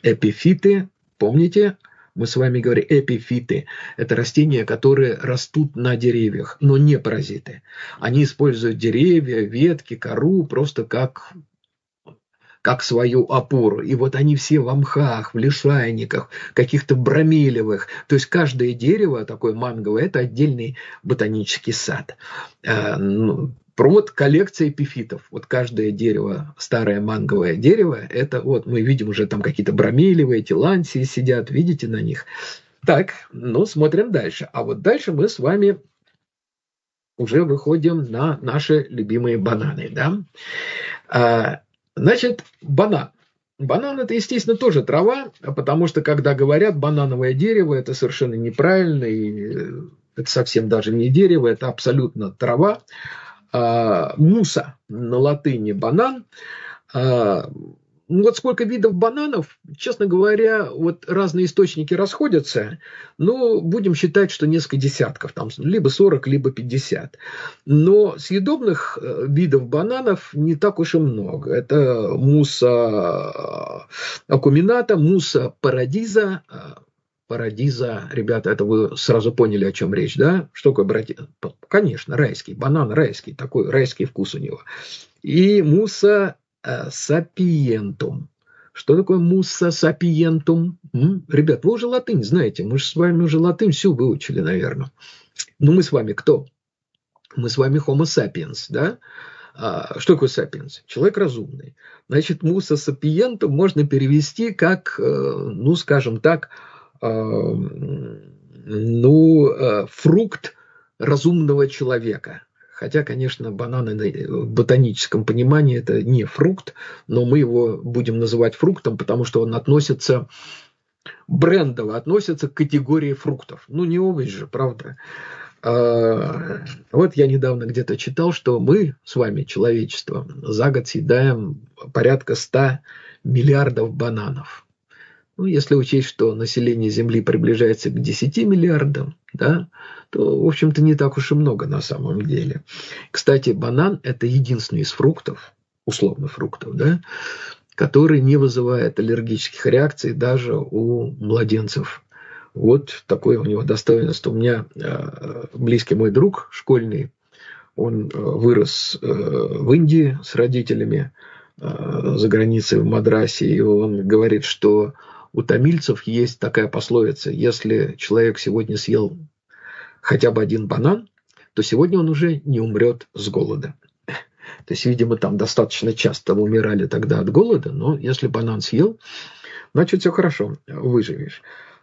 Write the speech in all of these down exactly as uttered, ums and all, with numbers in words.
Эпифиты, помните? Мы с вами говорим, эпифиты – это растения, которые растут на деревьях, но не паразиты. Они используют деревья, ветки, кору просто как, как свою опору. И вот они все в мхах, в лишайниках, каких-то бромелевых. То есть каждое дерево, такое манговое, это отдельный ботанический сад. Вот коллекция эпифитов. Вот каждое дерево, старое манговое дерево, это вот мы видим уже там какие-то бромелевые, тилансии сидят, видите на них. Так, ну смотрим дальше. А вот дальше мы с вами уже выходим на наши любимые бананы, да? А, значит, банан. Банан – это, естественно, тоже трава, потому что, когда говорят банановое дерево, это совершенно неправильно, и это совсем даже не дерево, это абсолютно трава. Муса на латыни банан. Ну, вот сколько видов бананов, честно говоря, вот разные источники расходятся, но будем считать, что несколько десятков, там либо сорок, либо пятьдесят. Но съедобных видов бананов не так уж и много. Это муса акумината, муса парадиза. Парадиза, ребята, это вы сразу поняли, о чем речь, да? Что такое парадиза? Конечно, райский, банан райский, такой райский вкус у него. И муса сапиентум. Что такое муса сапиентум? М? Ребят, вы уже латынь знаете, мы же с вами уже латынь всю выучили, наверное. Но мы с вами кто? Мы с вами homo sapiens, да? А, что такое sapiens? Человек разумный. Значит, муса сапиентум можно перевести как, ну, скажем так, ну, фрукт разумного человека. Хотя, конечно, бананы в ботаническом понимании это не фрукт, но мы его будем называть фруктом, потому что он относится, брендово относится к категории фруктов. Ну, не овощ же, правда? Вот я недавно где-то читал, что мы с вами, человечество, за год съедаем порядка ста миллиардов бананов. Ну, если учесть, что население Земли приближается к десяти миллиардам, да, то, в общем-то, не так уж и много на самом деле. Кстати, банан – это единственный из фруктов, условно фруктов, да, который не вызывает аллергических реакций даже у младенцев. Вот такое у него достоинство. У меня э, близкий мой друг школьный, он э, вырос э, в Индии с родителями э, за границей в Мадрасе, и он говорит, что у тамильцев есть такая пословица: если человек сегодня съел хотя бы один банан, то сегодня он уже не умрет с голода. То есть, видимо, там достаточно часто умирали тогда от голода, но если банан съел, значит, все хорошо, выживешь.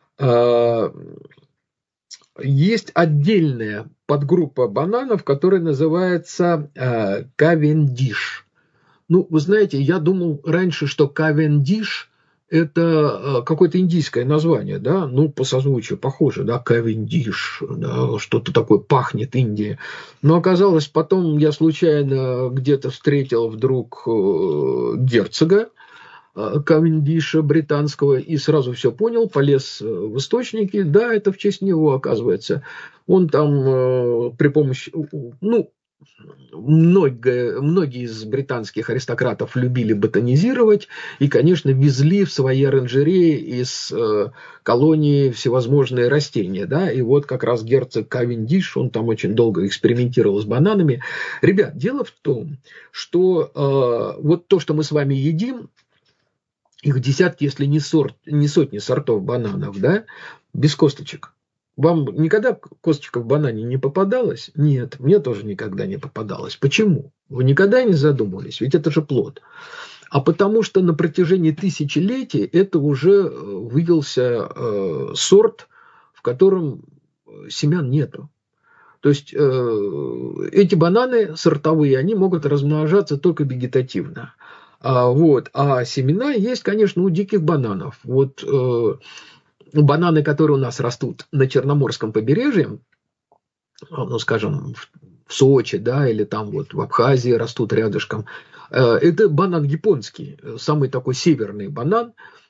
Есть отдельная подгруппа бананов, которая называется кавендиш. Ну, вы знаете, я думал раньше, что кавендиш – это какое-то индийское название, да, ну, по созвучию похоже, да, Кавендиш, да, что-то такое пахнет Индией. Но оказалось, потом я случайно где-то встретил вдруг герцога Кавендиша британского и сразу все понял, полез в источники, да, это в честь него, оказывается. Он там при помощи, ну, Многие, многие из британских аристократов любили ботанизировать и, конечно, везли в свои оранжереи из э, колонии всевозможные растения. Да? И вот как раз герцог Кавендиш, он там очень долго экспериментировал с бананами. Ребят, дело в том, что э, вот то, что мы с вами едим, их десятки, если не, сорт, не сотни сортов бананов, да, без косточек. Вам никогда косточка в банане не попадалась? Нет, мне тоже никогда не попадалось. Почему? Вы никогда не задумывались? Ведь это же плод. А потому что на протяжении тысячелетий это уже вывелся э, сорт, в котором семян нету. То есть э, эти бананы сортовые, они могут размножаться только вегетативно. А, вот, а семена есть, конечно, у диких бананов. Вот... Э, бананы, которые у нас растут на Черноморском побережье, ну, скажем, в Сочи, да, или там вот в Абхазии растут рядышком, это банан японский, самый такой северный банан,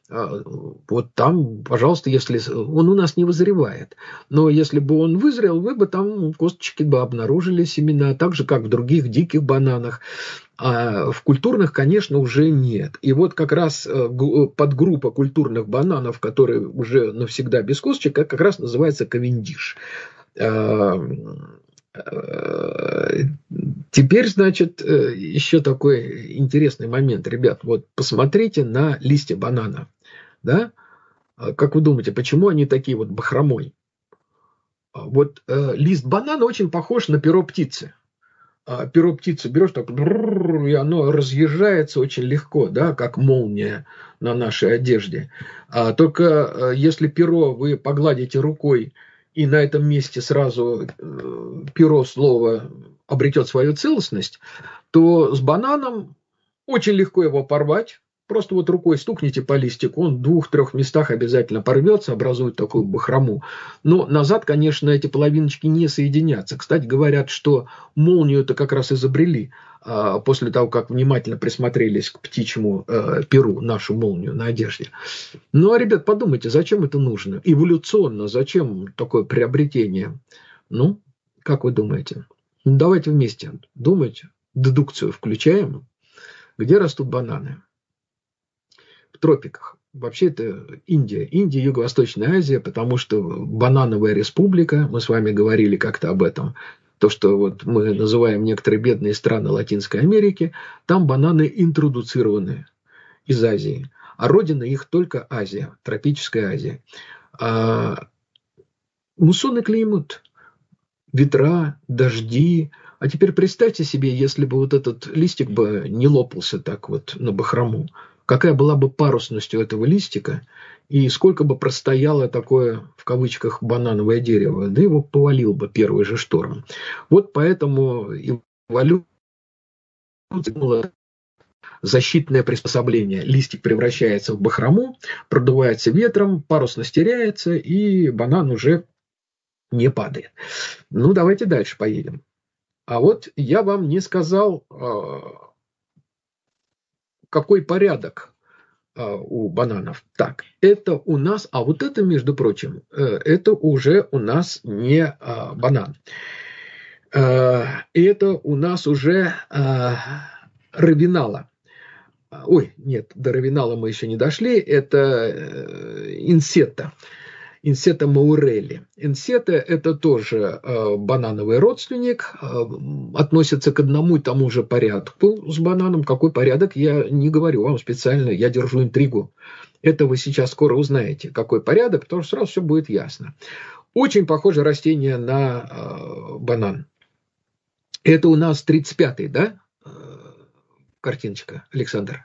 Вот там, пожалуйста, если он у нас не вызревает, но если бы он вызрел, вы бы там косточки бы обнаружили семена, так же, как в других диких бананах. А в культурных, конечно, уже нет. И вот как раз подгруппа культурных бананов, которые уже навсегда без косточек, как раз называется кавендиш. Теперь, значит, еще такой интересный момент, ребят. Вот посмотрите на листья банана. Да? Как вы думаете, почему они такие вот бахромой? Вот э, лист банана очень похож на перо птицы. А перо птицы берешь, так, и оно разъезжается очень легко, да, как молния на нашей одежде. А только э, если перо вы погладите рукой, и на этом месте сразу э, перо слова обретет свою целостность, то с бананом очень легко его порвать. Просто вот рукой стукните по листику, он в двух-трех местах обязательно порвется, образует такую бахрому. Но назад, конечно, эти половиночки не соединятся. Кстати, говорят, что молнию-то как раз изобрели а, после того, как внимательно присмотрелись к птичьему а, перу, нашу молнию на одежде. Ну, а, ребят, подумайте, зачем это нужно? Эволюционно, зачем такое приобретение? Ну, как вы думаете? Ну, давайте вместе думать, дедукцию включаем. Где растут бананы? В тропиках. Вообще это Индия. Индия, Юго-Восточная Азия, потому что банановая республика, мы с вами говорили как-то об этом, то, что вот мы называем некоторые бедные страны Латинской Америки, там бананы интродуцированы из Азии, а родина их только Азия, тропическая Азия. А муссонный климат, ветра, дожди. А теперь представьте себе, если бы вот этот листик бы не лопался так вот на бахрому, какая была бы парусность у этого листика, и сколько бы простояло такое, в кавычках, банановое дерево, да его повалил бы первый же шторм. Вот поэтому эволюция, защитное приспособление. Листик превращается в бахрому, продувается ветром, парусность теряется, и банан уже не падает. Ну, давайте дальше поедем. А вот я вам не сказал, какой порядок у бананов. Так, это у нас, а вот это, между прочим, это уже у нас не банан. Это у нас уже равинала. Ой, нет, до равинала мы еще не дошли. Это инсетта. Инсетта маурелли. Инсетта – это тоже э, банановый родственник, э, относится к одному и тому же порядку с бананом. Какой порядок, я не говорю вам специально, я держу интригу. Это вы сейчас скоро узнаете, какой порядок, потому что сразу все будет ясно. Очень похоже растение на э, банан. Это у нас тридцать пятый, да, э, картиночка, Александр?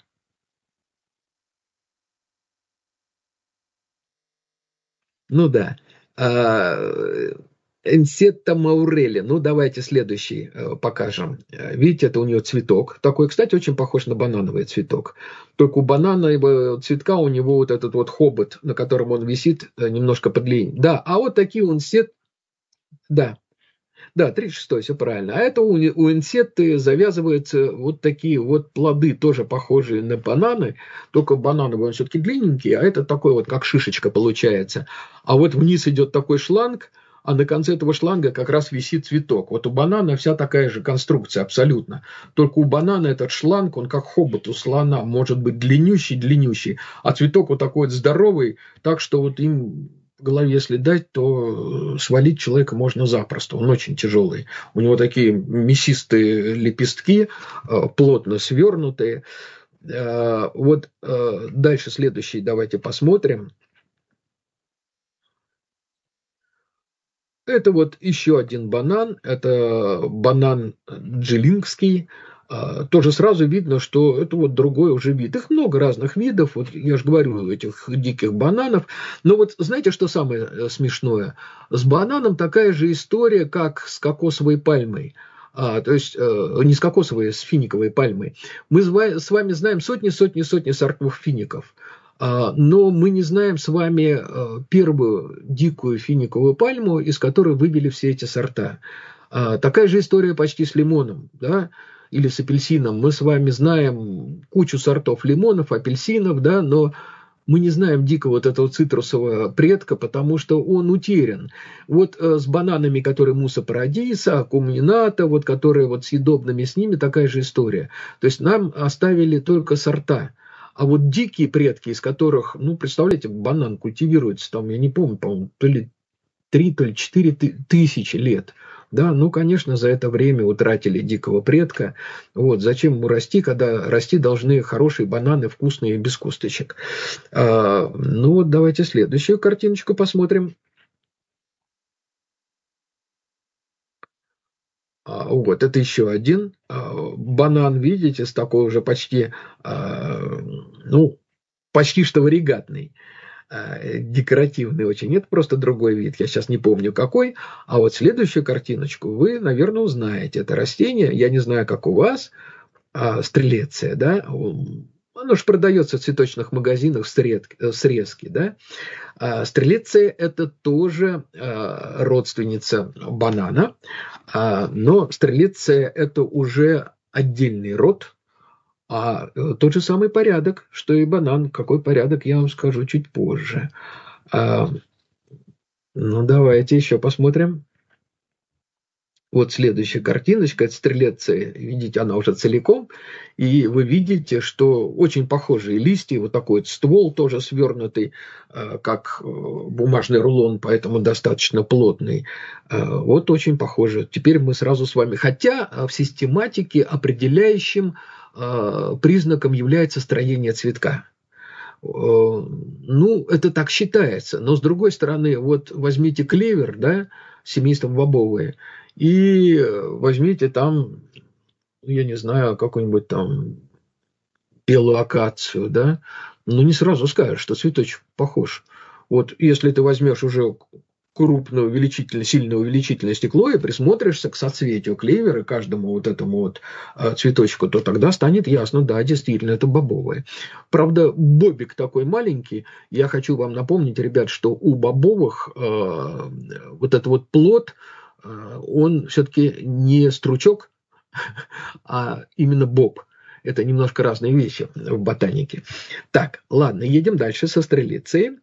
Ну да. Инсетта маурелли. Ну, давайте следующий покажем. Видите, это у нее цветок. Такой, кстати, очень похож на банановый цветок. Только у бананового цветка у него вот этот вот хобот, на котором он висит, немножко подлиннее. Да, а вот такие у инсет... Да. Да, тридцать шестой, все правильно. А это у, у инсетты завязываются вот такие вот плоды, тоже похожие на бананы, только банановый он все-таки длинненький, а это такой вот, как шишечка получается. А вот вниз идет такой шланг, а на конце этого шланга как раз висит цветок. Вот у банана вся такая же конструкция, абсолютно. Только у банана этот шланг, он как хобот у слона, может быть длиннющий-длиннющий, а цветок вот такой вот здоровый, так что вот им... голове, если дать, то свалить человека можно запросто. Он очень тяжелый. У него такие мясистые лепестки, плотно свернутые. Вот дальше следующий давайте посмотрим. Это вот еще один банан. Это банан джилингский. Тоже сразу видно, что это вот другой уже вид. Их много разных видов, вот я же говорю, этих диких бананов. Но вот знаете, что самое смешное? С бананом такая же история, как с кокосовой пальмой. А, то есть э, не с кокосовой, а с финиковой пальмой. Мы с вами знаем сотни-сотни-сотни сортов фиников. Но мы не знаем с вами первую дикую финиковую пальму, из которой вывели все эти сорта. Такая же история почти с лимоном, да, или с апельсином. Мы с вами знаем кучу сортов лимонов, апельсинов, да, но Мы не знаем дикого вот этого цитрусового предка, потому что он утерян. Вот э, с бананами, которые Муса Парадиса, Акумината, вот, которые вот съедобными с ними, такая же история. То есть нам оставили только сорта. А вот дикие предки, из которых, ну, представляете, банан культивируется там, я не помню, по-моему, то ли три, то ли четыре тысячи лет. Да, ну, конечно, за это время утратили дикого предка. Вот, зачем ему расти, когда расти должны хорошие бананы, вкусные, без косточек. А, ну, вот давайте следующую картиночку посмотрим. А, вот, это еще один а, банан, видите, с такой уже почти, а, ну, почти что варигатный. Декоративный очень. Это просто другой вид. Я сейчас не помню какой. А вот следующую картиночку вы, наверное, узнаете. Это растение, я не знаю, как у вас, а, стрелеция, да? Оно же продается в цветочных магазинах в срезке, да? А стрелеция – это тоже а, родственница банана, а, но стрелеция – это уже отдельный род. А тот же самый порядок, что и банан. Какой порядок, я вам скажу чуть позже. А, ну, давайте еще посмотрим. Вот следующая картиночка, это стрелеция. Видите, она уже целиком. И вы видите, что очень похожие листья. Вот такой вот ствол тоже свернутый, как бумажный рулон, поэтому достаточно плотный. Вот очень похоже. Теперь мы сразу с вами... Хотя в систематике определяющим признаком является строение цветка. Ну, это так считается. Но, с другой стороны, вот возьмите клевер, да, семейством бобовые, и возьмите там, я не знаю, какую-нибудь там белую акацию, да, ну, не сразу скажешь, что цветочек похож. Вот если ты возьмешь уже крупное увеличительное, сильное увеличительное стекло и присмотришься к соцветию клевера, каждому вот этому вот цветочку, то тогда станет ясно, да, действительно, это бобовые. Правда, бобик такой маленький. Я хочу вам напомнить, ребят, что у бобовых э, вот этот вот плод, э, он все-таки не стручок, а именно боб. Это немножко разные вещи в ботанике. Так, ладно, едем дальше со стрелицей.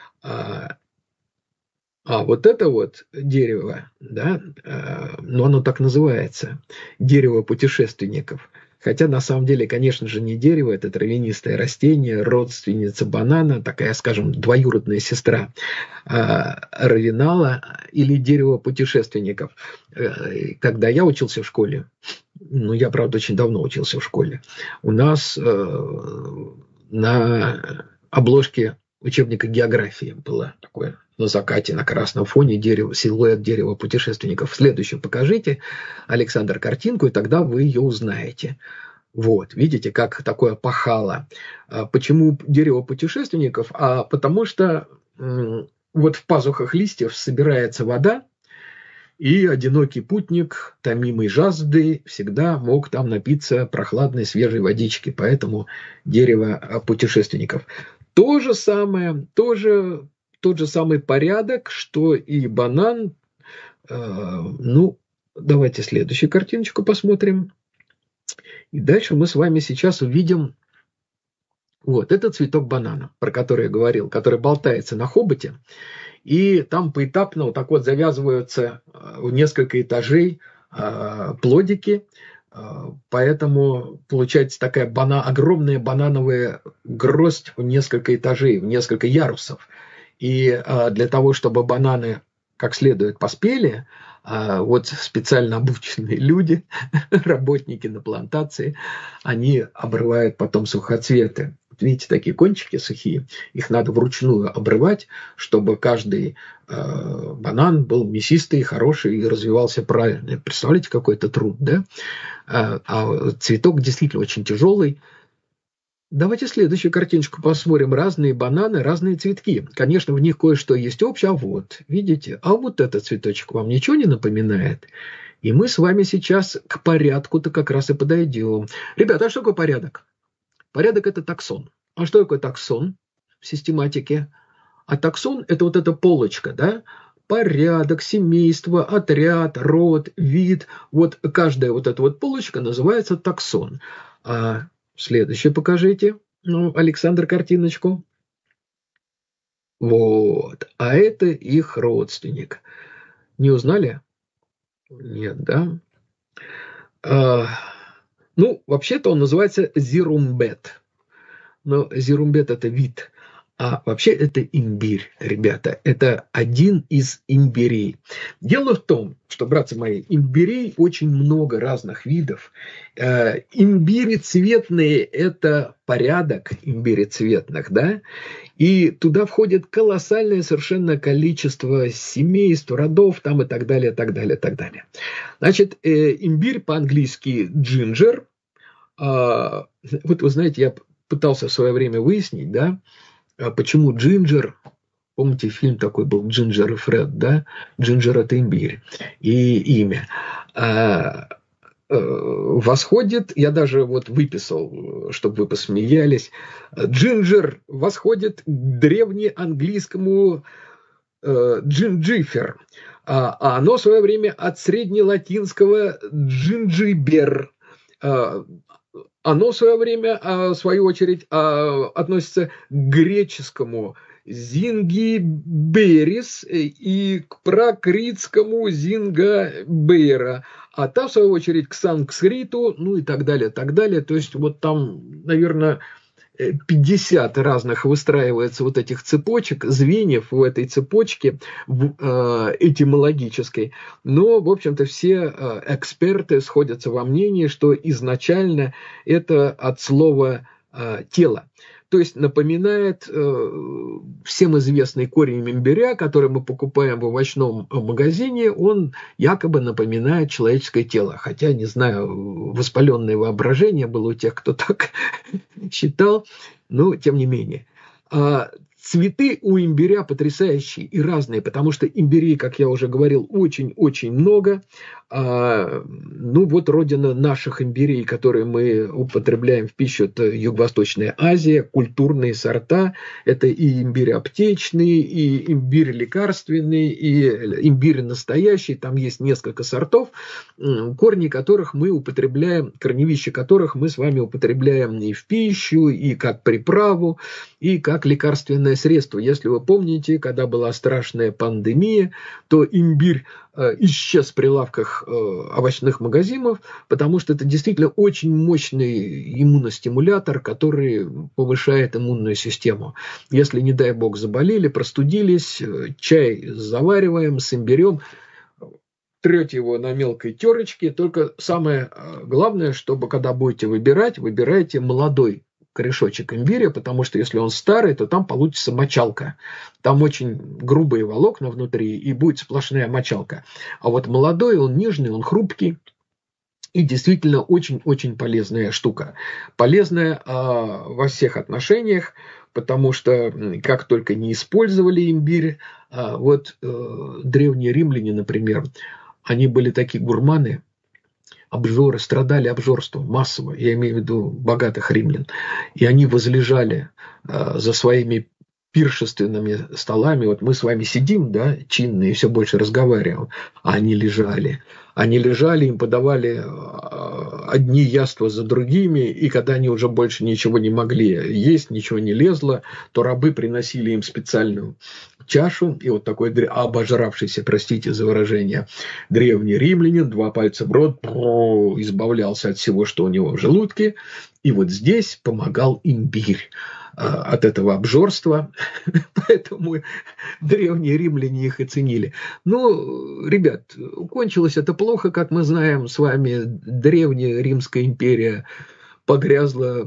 А вот это вот дерево, да, э, ну оно так называется, дерево путешественников. Хотя на самом деле, конечно же, не дерево, это травянистое растение, родственница банана, такая, скажем, двоюродная сестра э, равинала или дерево путешественников. Э, когда я учился в школе, ну я, правда, очень давно учился в школе, у нас э, на обложке учебника географии было такое на закате, на красном фоне дерево, силуэт дерева путешественников. Следующую покажите, Александр, картинку, и тогда вы ее узнаете. Вот, видите, как такое пахало. Почему дерево путешественников? А потому что вот в пазухах листьев собирается вода, и одинокий путник, томимый жаждой, всегда мог там напиться прохладной свежей водички. Поэтому дерево путешественников. То же самое, тоже тот же самый порядок, что и банан. Ну, давайте следующую картиночку посмотрим. И дальше мы с вами сейчас увидим вот этот цветок банана, про который я говорил, который болтается на хоботе. И там поэтапно вот так вот завязываются в несколько этажей плодики. Поэтому получается такая бана, огромная банановая гроздь в несколько этажей, в несколько ярусов. И для того, чтобы бананы как следует поспели, вот специально обученные люди, работники на плантации, они обрывают потом сухоцветы. Видите, такие кончики сухие, их надо вручную обрывать, чтобы каждый банан был мясистый, хороший и развивался правильно. Представляете, какой это труд, да? А цветок действительно очень тяжелый. Давайте следующую картиночку посмотрим. Разные бананы, разные цветки. Конечно, в них кое-что есть общее. А вот, видите, а вот этот цветочек вам ничего не напоминает? И мы с вами сейчас к порядку-то как раз и подойдем. Ребята, а что такое порядок? Порядок – это таксон. А что такое таксон в систематике? А таксон – это вот эта полочка, да? Порядок, семейство, отряд, род, вид. Вот каждая вот эта вот полочка называется таксон. А следующее покажите, ну, Александр, картиночку. Вот. А это их родственник. Не узнали? Нет, да? А, ну, вообще-то он называется зирумбет. Но зирумбет – это вид. А вообще это имбирь, ребята. Это один из имбирей. Дело в том, что, братцы мои, имбирей очень много разных видов. Э, имбирецветные – это порядок имбирецветных, да? И туда входит колоссальное совершенно количество семейств, родов там и так далее, так далее, так далее. Значит, э, имбирь по-английски ginger. А, вот вы знаете, я пытался в свое время выяснить, да, почему Джинджер, помните, фильм такой был «Джинджер и Фред», да? Джинджер – это имбирь, и имя. А, восходит, я даже вот выписал, чтобы вы посмеялись, Джинджер восходит к древнеанглийскому э, джинджифер, а, а оно в свое время от среднелатинского джинджибер. А, Оно в свое время, в свою очередь, относится к греческому зингиберис и к пракритскому зингабера, а та, в свою очередь, к санскриту, ну и так далее, так далее. То есть вот там, наверное, пятьдесят разных выстраивается вот этих цепочек, звеньев в этой цепочке этимологической. Но, в общем-то, все эксперты сходятся во мнении, что изначально это от слова «тело». То есть напоминает э, всем известный корень имбиря, который мы покупаем в овощном магазине, он якобы напоминает человеческое тело. Хотя, не знаю, воспаленное воображение было у тех, кто так считал, но тем не менее. А цветы у имбиря потрясающие и разные, потому что имбирей, как я уже говорил, очень-очень много. А, ну вот родина наших имбирей, которые мы употребляем в пищу, это Юго-Восточная Азия, культурные сорта. Это и имбирь аптечный, и имбирь лекарственный, и имбирь настоящий. Там есть несколько сортов, корни которых мы употребляем, корневища которых мы с вами употребляем и в пищу, и как приправу, и как лекарственное средство. Если вы помните, когда была страшная пандемия, то имбирь э, исчез в прилавках э, овощных магазинов, потому что это действительно очень мощный иммуностимулятор, который повышает иммунную систему. Если, не дай бог, заболели, простудились, чай завариваем с имбирем, трете его на мелкой терочке. Только самое главное, чтобы когда будете выбирать, выбирайте молодой корешочек имбиря, потому что если он старый, то там получится мочалка. Там очень грубые волокна внутри, и будет сплошная мочалка. А вот молодой, он нежный, он хрупкий, и действительно очень-очень полезная штука. Полезная э, во всех отношениях, потому что как только не использовали имбирь, э, вот э, древние римляне, например, они были такие гурманы, обжоры, страдали обжорством массово, я имею в виду богатых римлян, и они возлежали э, за своими пиршественными столами. Вот мы с вами сидим, да, чинные, и все больше разговариваем, а они лежали. Они лежали, им подавали одни яства за другими, и когда они уже больше ничего не могли есть, ничего не лезло, то рабы приносили им специальную чашу, и вот такой обожравшийся, простите за выражение, древний римлянин, два пальца в рот, избавлялся от всего, что у него в желудке, и вот здесь помогал имбирь от этого обжорства, поэтому древние римляне их и ценили. Ну, ребят, кончилось это плохо, как мы знаем с вами, древняя Римская империя погрязла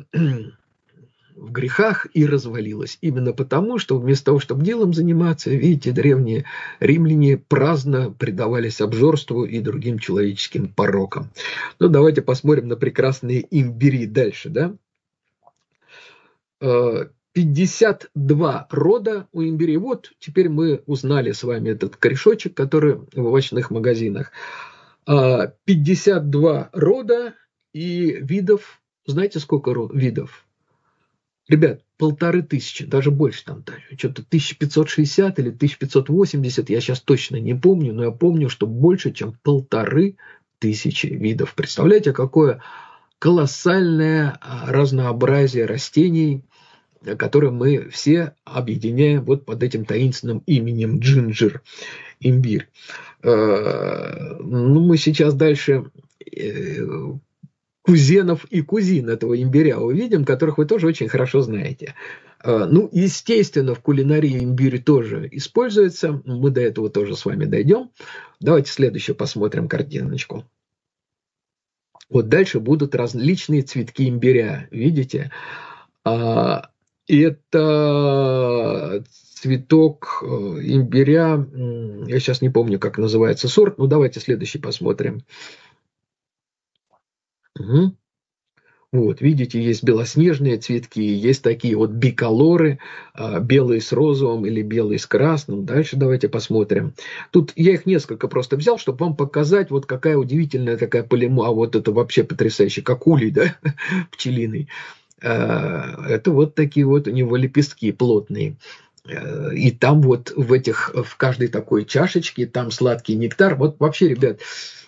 в грехах и развалилась. Именно потому, что вместо того, чтобы делом заниматься, видите, древние римляне праздно предавались обжорству и другим человеческим порокам. Ну, давайте посмотрим на прекрасные имбири дальше, да? пятьдесят два рода у имбирей. Вот теперь мы узнали с вами этот корешочек, который в овощных магазинах. пятьдесят два рода и видов. Знаете, сколько видов? Ребят, полторы тысячи, даже больше там, что-то тысяча пятьсот шестьдесят или тысяча пятьсот восемьдесят, я сейчас точно не помню, но я помню, что больше, чем полторы тысячи видов. Представляете, какое колоссальное разнообразие растений который мы все объединяем вот под этим таинственным именем джинджер, имбирь. Ну, мы сейчас дальше кузенов и кузин этого имбиря увидим, которых вы тоже очень хорошо знаете. Ну, естественно, в кулинарии имбирь тоже используется. Мы до этого тоже с вами дойдем. Давайте следующую посмотрим картиночку. Вот дальше будут различные цветки имбиря. Видите? Это цветок имбиря, я сейчас не помню, как называется сорт, но давайте следующий посмотрим. Угу. Вот, видите, есть белоснежные цветки, есть такие вот биколоры, белый с розовым или белый с красным. Дальше давайте посмотрим. Тут я их несколько просто взял, чтобы вам показать, вот какая удивительная такая полима, а вот это вообще потрясающе, как улей, да, пчелиный. Это вот такие вот у него лепестки плотные. И там вот в этих, в каждой такой чашечке, там сладкий нектар. Вот вообще, ребят,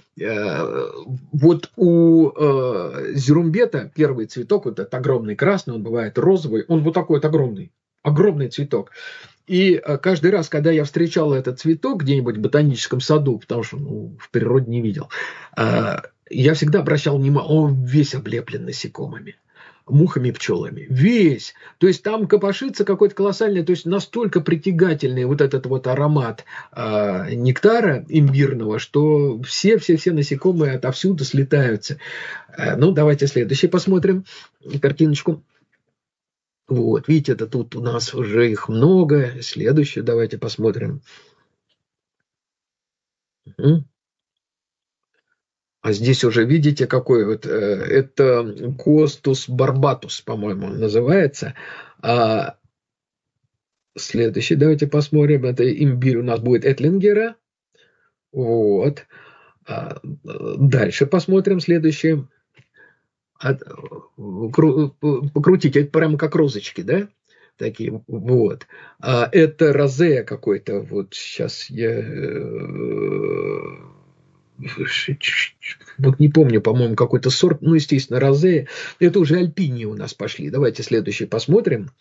вот у э, зирумбета первый цветок, вот этот огромный красный, он бывает розовый, он вот такой вот огромный, огромный цветок. И э, каждый раз, когда я встречал этот цветок где-нибудь в ботаническом саду, потому что ну, в природе не видел, э, я всегда обращал внимание, он весь облеплен насекомыми. Мухами, пчелами. Весь. То есть там копошится какой-то колоссальный, то есть настолько притягательный вот этот вот аромат э, нектара имбирного, что все-все-все насекомые отовсюду слетаются. Э, ну, давайте следующий посмотрим картиночку. Вот, видите, это тут у нас уже их много. Следующую давайте посмотрим. Угу. А здесь уже видите, какой вот, э, это Костус барбатус, по-моему, называется. А следующий, давайте посмотрим, это имбирь у нас будет Этлингера. Вот. А дальше посмотрим следующее. От, кру, покрутите, это прямо как розочки, да? Такие, вот. А это розея какой-то, вот сейчас я... Вот не помню, по-моему, какой-то сорт, ну, естественно, розея. Это уже альпини у нас пошли. Давайте следующий посмотрим.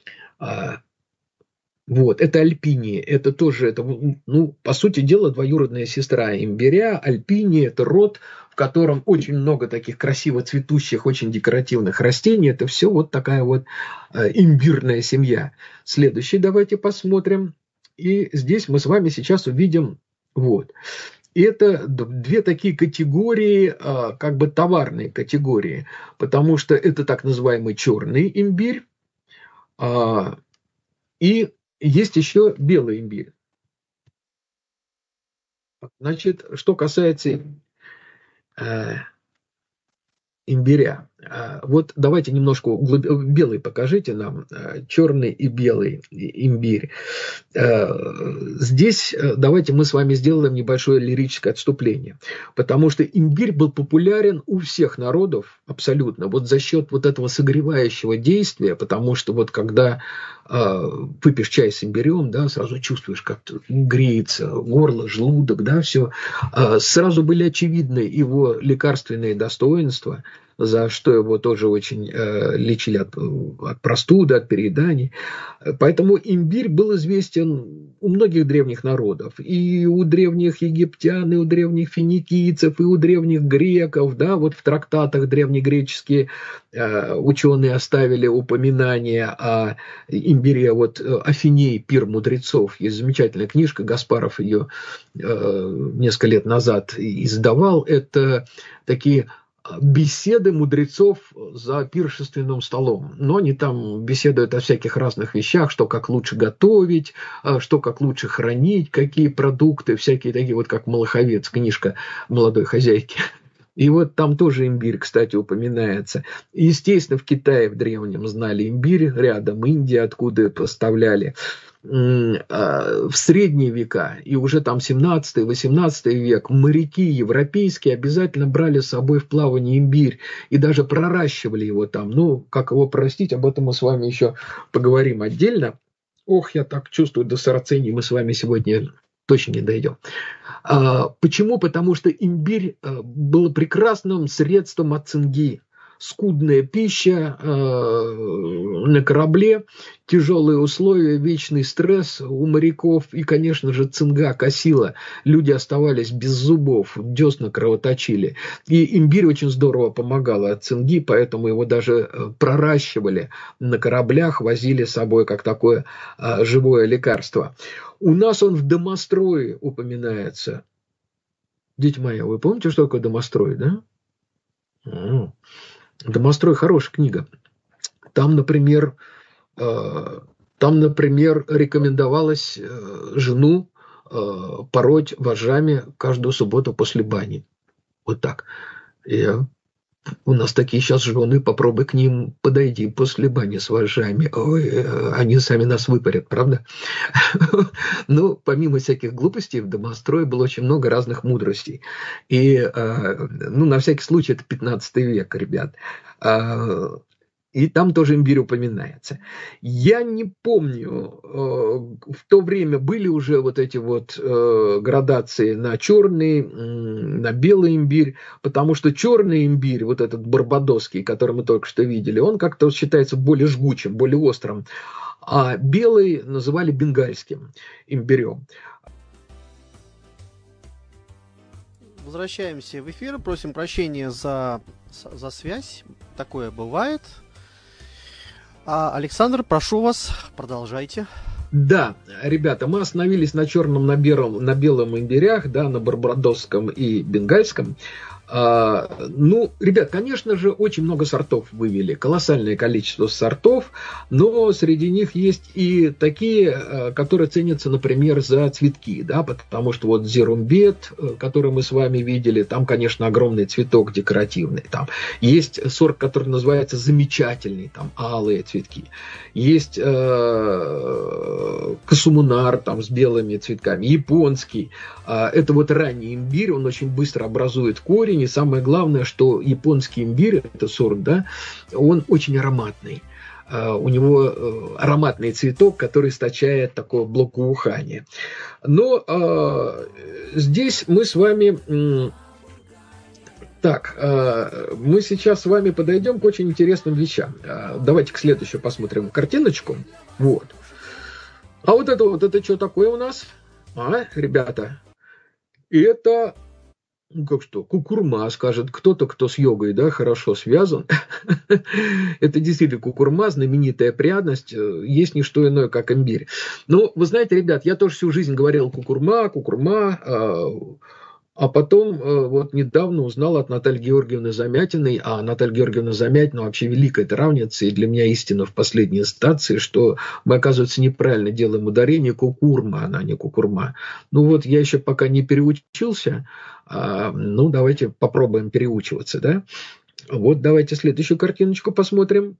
Вот, это альпини, это тоже, это, ну, по сути дела, двоюродная сестра имбиря. Альпини – это род, в котором очень много таких красиво цветущих, очень декоративных растений. Это все вот такая вот имбирная семья. Следующий давайте посмотрим. И здесь мы с вами сейчас увидим, вот. И это две такие категории, как бы товарные категории, потому что это так называемый черный имбирь, и есть еще белый имбирь. Значит, что касается имбиря. Вот давайте немножко углуб... белый покажите нам, черный и белый имбирь. Здесь давайте мы с вами сделаем небольшое лирическое отступление, потому что имбирь был популярен у всех народов абсолютно, вот за счет вот этого согревающего действия, потому что вот когда выпьешь чай с имбирем, да, сразу чувствуешь, как греется горло, желудок, да, все. Сразу были очевидны его лекарственные достоинства, за что его тоже очень э, лечили от, от простуды, от перееданий. Поэтому имбирь был известен у многих древних народов. И у древних египтян, и у древних финикийцев, и у древних греков. Да, вот в трактатах древнегреческие э, ученые оставили упоминание о имбире. Вот Афиней, пир мудрецов, есть замечательная книжка, Гаспаров ее э, несколько лет назад издавал. Это такие беседы мудрецов за пиршественным столом. Но они там беседуют о всяких разных вещах, что как лучше готовить, что как лучше хранить, какие продукты, всякие такие, вот как Малаховец, книжка молодой хозяйки. И вот там тоже имбирь, кстати, упоминается. Естественно, в Китае в древнем знали имбирь, рядом Индия, откуда поставляли. В средние века и уже там семнадцатый-восемнадцатый век моряки европейские обязательно брали с собой в плавание имбирь и даже проращивали его там. Ну, как его простить, об этом мы с вами еще поговорим отдельно. Ох, я так чувствую, до сарацинии мы с вами сегодня точно не дойдем. Почему? Потому что имбирь был прекрасным средством от цинги. скудная пища э, на корабле, тяжелые условия, вечный стресс у моряков и, конечно же, цинга косила. Люди оставались без зубов, десна кровоточили. И имбирь очень здорово помогал от цинги, поэтому его даже проращивали на кораблях, возили с собой как такое а, живое лекарство. У нас он в домострое упоминается. Дети мои, вы помните, что такое домострой, да? Домострой хорошая книга. Там, например, там, например, рекомендовалось жену пороть вожжами каждую субботу после бани. Вот так. Я... У нас такие сейчас жены, попробуй к ним подойди после бани с вожжами. Ой, они сами нас выпарят, правда? Но помимо всяких глупостей в домострое было очень много разных мудростей. И, ну, на всякий случай, это пятнадцатый век, ребят. И там тоже имбирь упоминается. Я не помню, в то время были уже вот эти вот градации на черный, на белый имбирь, потому что черный имбирь, вот этот барбадосский, который мы только что видели, он как-то считается более жгучим, более острым, а белый называли бенгальским имбирем. Возвращаемся в эфир, просим прощения за, за связь, такое бывает. А, Александр, прошу вас, продолжайте. Да, ребята, мы остановились на черном, на белом, на белом имбирях, да, на барбадосском и бенгальском. А, ну, ребят, конечно же, очень много сортов вывели, колоссальное количество сортов, но среди них есть и такие, которые ценятся, например, за цветки, да, потому что вот зерумбет, который мы с вами видели, там, конечно, огромный цветок декоративный, там есть сорт, который называется замечательный, там алые цветки, есть э, касумунар, там с белыми цветками, японский, э, это вот ранний имбирь, он очень быстро образует корень. И самое главное, что японский имбирь, это сорт, да, он очень ароматный. Uh, у него uh, ароматный цветок, который источает такое благоухание. Но uh, здесь мы с вами... Um, так, uh, мы сейчас с вами подойдем к очень интересным вещам. Uh, давайте к следующему посмотрим картиночку. Вот. А вот это вот, это что такое у нас? А, ребята, это... Ну, как что, кукурма, скажет кто-то, кто с йогой, да, хорошо связан. Это действительно кукурма, знаменитая пряность, есть не что иное, как имбирь. Но, вы знаете, ребят, я тоже всю жизнь говорил кукурма, кукурма, а потом вот недавно узнал от Натальи Георгиевны Замятиной, а Наталья Георгиевна Замятина вообще великая травница, и для меня истина в последней инстанции, что мы, оказывается, неправильно делаем ударение, кукурма, она не кукурма. Ну вот я еще пока не переучился, а, ну давайте попробуем переучиваться, да. Вот давайте следующую картиночку посмотрим.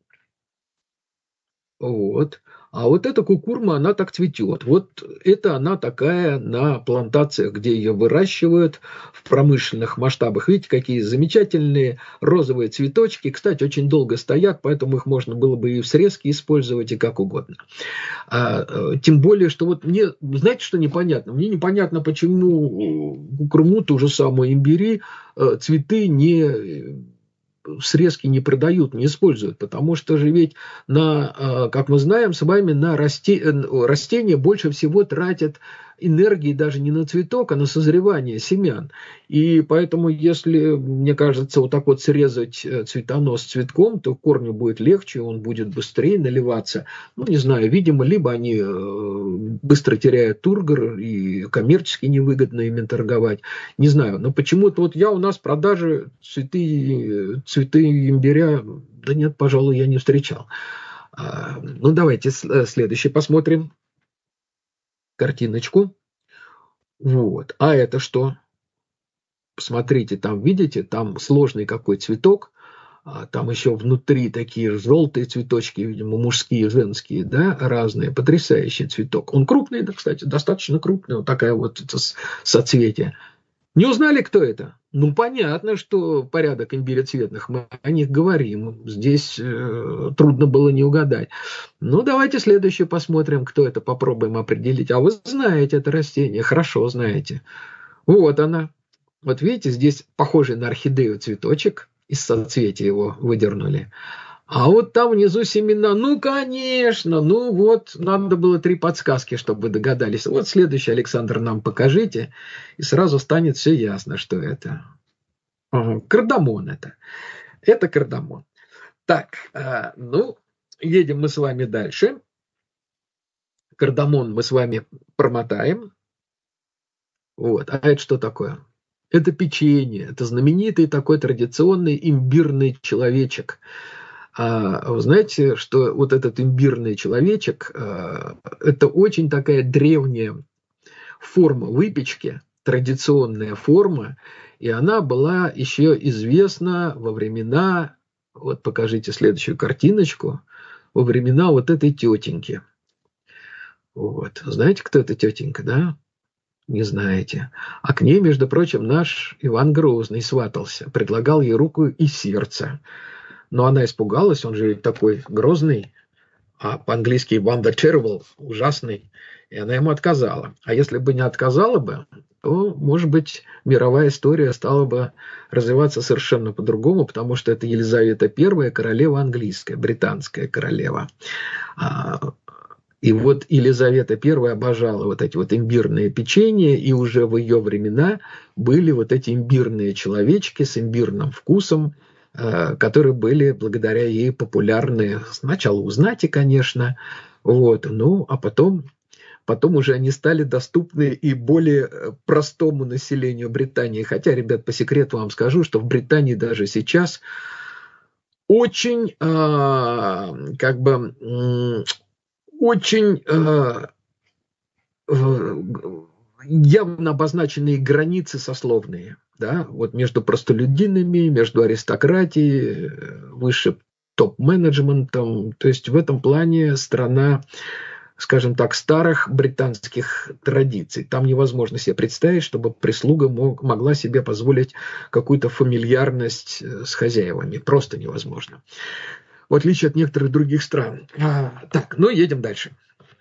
Вот. А вот эта кукурма, она так цветет. Вот это она такая на плантациях, где ее выращивают в промышленных масштабах. Видите, какие замечательные розовые цветочки. Кстати, очень долго стоят, поэтому их можно было бы и в срезке использовать, и как угодно. А, тем более, что вот мне, знаете, что непонятно? Мне непонятно, почему кукурму, ту же самую имбири, цветы не... срезки не продают, не используют, потому что же ведь на, как мы знаем с вами, на растения больше всего тратят энергии даже не на цветок, а на созревание семян. И поэтому, если, мне кажется, вот так вот срезать цветонос цветком, то корню будет легче, он будет быстрее наливаться. Ну, не знаю, видимо, либо они быстро теряют тургор и коммерчески невыгодно ими торговать. Не знаю, но почему-то вот я у нас продажи цветы, цветы имбиря, да нет, пожалуй, я не встречал. Ну, давайте следующий посмотрим. Картиночку. Вот. А это что? Посмотрите, там, видите, там сложный какой цветок. А там еще внутри такие желтые цветочки, видимо, мужские, женские, да, разные. Потрясающий цветок. Он крупный, да, кстати, достаточно крупный. Вот такая вот это соцветие. Не узнали, кто это? Ну, понятно, что порядок имбирецветных, мы о них говорим. Здесь э, трудно было не угадать. Ну, давайте следующее посмотрим, кто это, попробуем определить. А вы знаете это растение, хорошо знаете. Вот она. Вот видите, здесь похожий на орхидею цветочек. из соцветия его выдернули. А вот там внизу семена, ну, конечно, ну вот, надо было три подсказки, чтобы вы догадались. Вот следующий, Александр, нам покажите, и сразу станет все ясно, что это. Ага, кардамон это. Это кардамон. Так, ну, едем мы с вами дальше. Кардамон мы с вами промотаем. Вот, а это что такое? Это печенье, это знаменитый такой традиционный имбирный человечек. А вы знаете, что вот этот имбирный человечек, это очень такая древняя форма выпечки, традиционная форма, и она была еще известна во времена, вот покажите следующую картиночку, во времена вот этой тетеньки. Вот. Знаете, кто эта тетенька, да? Не знаете. А к ней, между прочим, наш Иван Грозный сватался, предлагал ей руку и сердце. Но она испугалась, он же такой грозный, а по-английски Иван the Terrible, ужасный, и она ему отказала. А если бы не отказала бы, то, может быть, мировая история стала бы развиваться совершенно по-другому, потому что это Елизавета Первая, королева английская, британская королева. И вот Елизавета Первая обожала вот эти вот имбирные печенья, и уже в ее времена были вот эти имбирные человечки с имбирным вкусом, которые были благодаря ей популярны сначала у знати, конечно, вот, ну, а потом, потом уже они стали доступны и более простому населению Британии. Хотя, ребят, по секрету вам скажу, что в Британии даже сейчас очень, э, как бы, э, очень э, э, явно обозначенные границы сословные. Да, вот между простолюдинами, между аристократией, выше топ-менеджментом. То есть в этом плане страна, скажем так, старых британских традиций. Там невозможно себе представить, чтобы прислуга мог, могла себе позволить какую-то фамильярность с хозяевами. Просто невозможно. В отличие от некоторых других стран. А, так, ну едем дальше.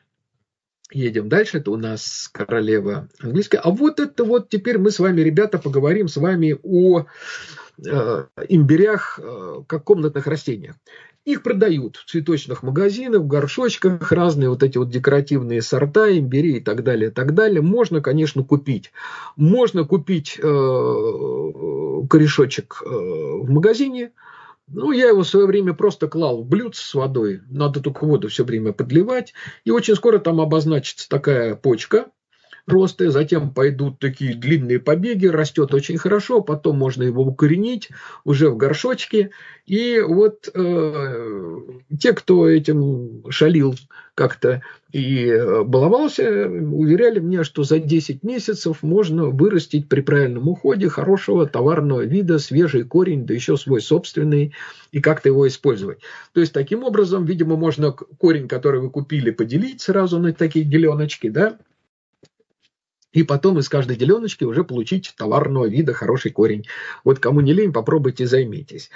Едем дальше, это у нас королева английская. А вот это вот теперь мы с вами, ребята, поговорим с вами о э, имбирях э, как комнатных растениях. Их продают в цветочных магазинах, в горшочках, разные вот эти вот декоративные сорта, имбирей и так далее, и так далее. Можно, конечно, купить. Можно купить э, корешочек э, в магазине. Ну, я его в свое время просто клал в блюдце с водой. Надо только воду все время подливать. И очень скоро там обозначится такая почка роста. Затем пойдут такие длинные побеги. Растет очень хорошо. Потом можно его укоренить уже в горшочке. И вот э, те, кто этим шалил как-то и баловался, уверяли меня, что за десять месяцев можно вырастить при правильном уходе хорошего товарного вида, свежий корень, да еще свой собственный, и как-то его использовать. То есть, таким образом, видимо, можно корень, который вы купили, поделить сразу на такие деленочки, да, и потом из каждой деленочки уже получить товарного вида хороший корень. Вот кому не лень, попробуйте, займитесь.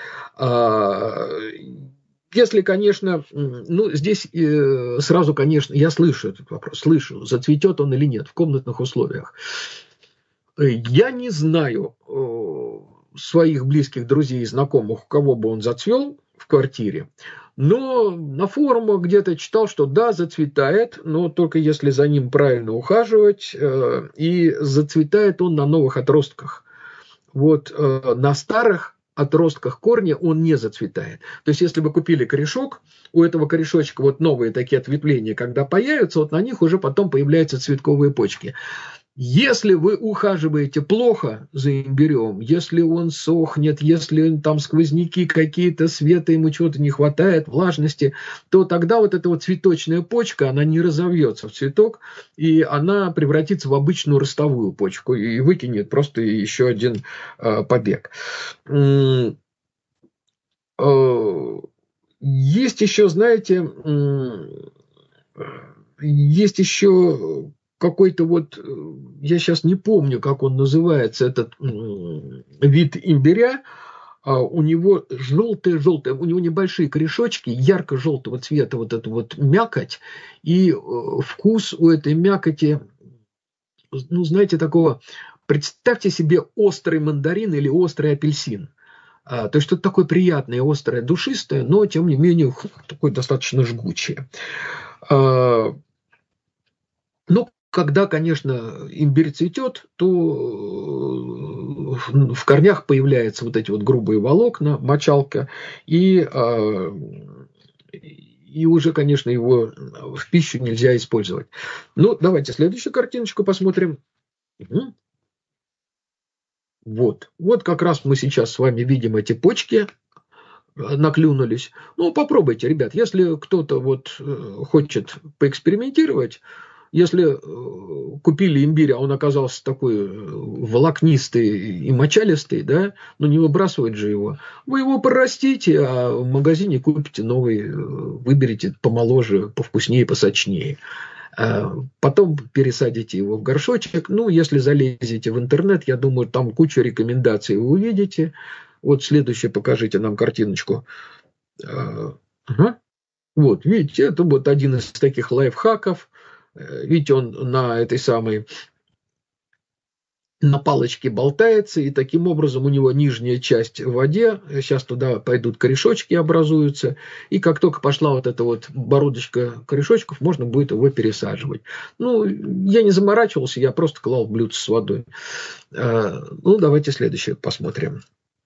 Если, конечно, ну, здесь э, сразу, конечно, я слышу этот вопрос, слышу, зацветет он или нет в комнатных условиях. Я не знаю э, своих близких друзей и знакомых, у кого бы он зацвел в квартире, но на форумах где-то читал, что да, зацветает, но только если за ним правильно ухаживать, э, и зацветает он на новых отростках. Вот э, на старых отростках корня он не зацветает. То есть, если вы купили корешок, у этого корешочка вот новые такие ответвления, когда появятся, вот на них уже потом появляются цветковые почки. Если вы ухаживаете плохо за имбирем, если он сохнет, если там сквозняки какие-то, света ему чего-то не хватает, влажности, то тогда вот эта вот цветочная почка, она не разовьется в цветок, и она превратится в обычную ростовую почку и выкинет просто еще один э, побег. Есть еще, знаете, есть еще какой-то вот, я сейчас не помню, как он называется, этот вид имбиря, у него желтые-желтые, у него небольшие корешочки, ярко-желтого цвета вот эта вот мякоть, и вкус у этой мякоти, ну, знаете, такого, представьте себе острый мандарин или острый апельсин. То есть что-то такое приятное, острое, душистое, но тем не менее такое достаточно жгучее. Ну, когда, конечно, имбирь цветет, то в корнях появляются вот эти вот грубые волокна, мочалка, и, и уже, конечно, его в пищу нельзя использовать. Ну, давайте следующую картиночку посмотрим. Вот, вот как раз мы сейчас с вами видим эти почки, наклюнулись. Ну, попробуйте, ребят, если кто-то вот хочет поэкспериментировать, если купили имбирь, а он оказался такой волокнистый и мочалистый, да, ну не выбрасывать же его, вы его прорастите, а в магазине купите новый, выберите помоложе, повкуснее, посочнее. Потом пересадите его в горшочек. Ну, если залезете в интернет, я думаю, там кучу рекомендаций вы увидите. Вот следующее, покажите нам картиночку. Ага. Вот, видите, это вот один из таких лайфхаков. Видите, он на этой самой, на палочке болтается, и таким образом у него нижняя часть в воде, сейчас туда пойдут корешочки, образуются, и как только пошла вот эта вот бородочка корешочков, можно будет его пересаживать. Ну, я не заморачивался, я просто клал в блюдце с водой. Ну, давайте следующее посмотрим.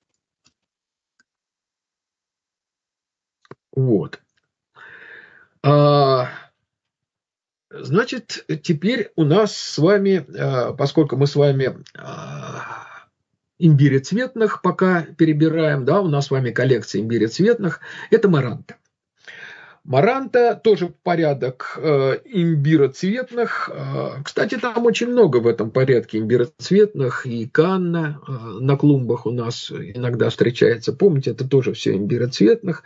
Вот. Значит, теперь у нас с вами, поскольку мы с вами имбирецветных пока перебираем, да, у нас с вами коллекция имбирецветных, это маранта. Маранта тоже порядок имбироцветных. Кстати, там очень много в этом порядке имбироцветных, и канна на клумбах у нас иногда встречается. Помните, это тоже все имбироцветных.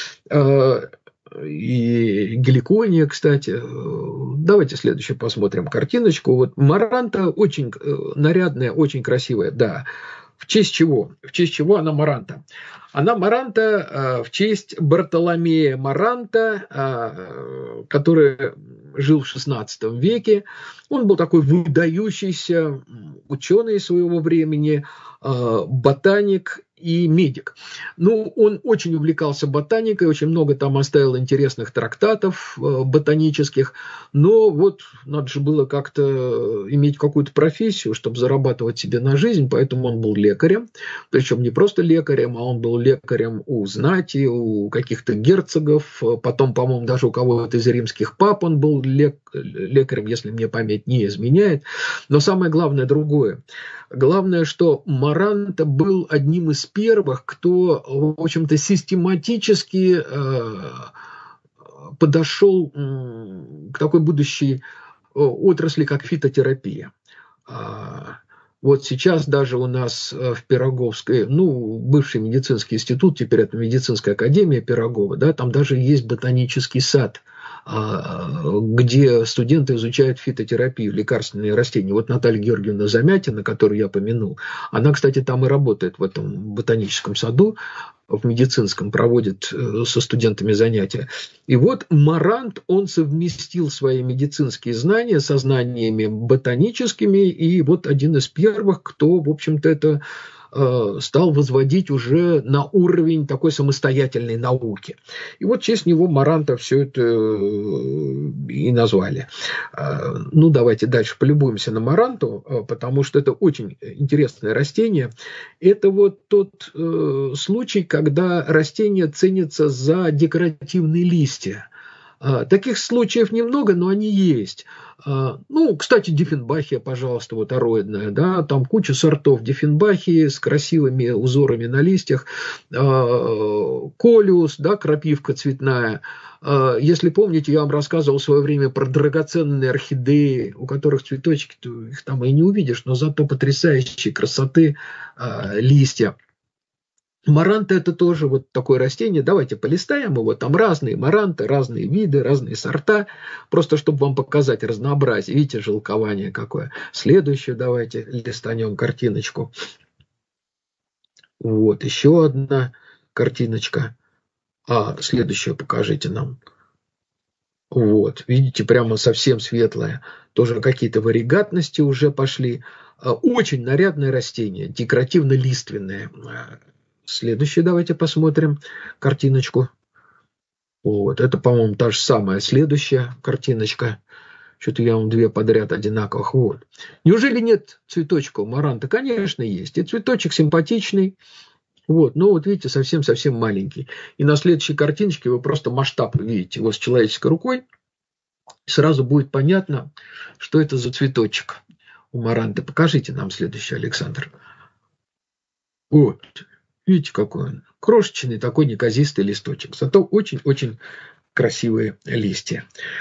И геликония, кстати. Давайте следующую посмотрим картиночку. Вот маранта очень нарядная, очень красивая, да. В честь чего? В честь чего она маранта? Она маранта в честь Бартоломея Маранта, который жил в шестнадцатом веке. Он был такой выдающийся ученый своего времени, ботаник и медик. Ну, он очень увлекался ботаникой, очень много там оставил интересных трактатов ботанических, но вот надо же было как-то иметь какую-то профессию, чтобы зарабатывать себе на жизнь, поэтому он был лекарем, причем не просто лекарем, а он был лекарем у знати, у каких-то герцогов, потом, по-моему, даже у кого-то из римских пап он был лекарем, если мне память не изменяет, но самое главное другое. Главное, что Маранта был одним из первых, кто, в общем-то, систематически подошел к такой будущей отрасли, как фитотерапия. Вот сейчас даже у нас в Пироговской, ну, бывший медицинский институт, теперь это медицинская академия Пирогова, да, там даже есть ботанический сад, где студенты изучают фитотерапию, лекарственные растения. Вот Наталья Георгиевна Замятина, которую я помянул, она, кстати, там и работает в этом ботаническом саду, в медицинском, проводит со студентами занятия. И вот Марант, он совместил свои медицинские знания со знаниями ботаническими, и вот один из первых, кто, в общем-то, это стал возводить уже на уровень такой самостоятельной науки. И вот в честь него Маранта все это и назвали. Ну, давайте дальше полюбуемся на Маранту, потому что это очень интересное растение. Это вот тот э, случай, когда растение ценится за декоративные листья. Таких случаев немного, но они есть. Ну, кстати, Диффенбахия, пожалуйста, вот ароидная, да, там куча сортов Диффенбахии с красивыми узорами на листьях, колиус, да, крапивка цветная. Если помните, я вам рассказывал в свое время про драгоценные орхидеи, у которых цветочки, их там и не увидишь, но зато потрясающей красоты листья. Маранта – это тоже вот такое растение. Давайте полистаем его. Там разные маранты, разные виды, разные сорта. Просто чтобы вам показать разнообразие. Видите, жилкование какое. Следующую давайте листанем картиночку. Вот, еще одна картиночка. А, следующую покажите нам. Вот, видите, прямо совсем светлая. Тоже какие-то варигатности уже пошли. Очень нарядное растение, декоративно-лиственное. следующее давайте посмотрим картиночку. Вот, это, по-моему, та же самая следующая картиночка. Что-то я вам две подряд одинаковых. Вот. Неужели нет цветочка у маранта? Конечно, есть. И цветочек симпатичный. Вот, но вот видите, совсем-совсем маленький. И на следующей картиночке вы просто масштаб видите его с человеческой рукой. Сразу будет понятно, что это за цветочек у маранта. Покажите нам следующий, Александр. Вот. Видите, какой он. Крошечный такой неказистый листочек. Зато очень-очень красивые листья.